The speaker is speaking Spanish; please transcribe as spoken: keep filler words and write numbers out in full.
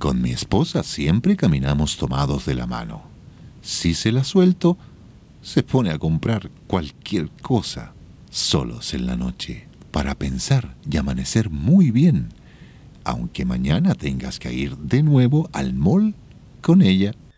Con mi esposa siempre caminamos tomados de la mano. Si se la suelto, se pone a comprar cualquier cosa, solos en la noche, para pensar y amanecer muy bien, aunque mañana tengas que ir de nuevo al mall con ella.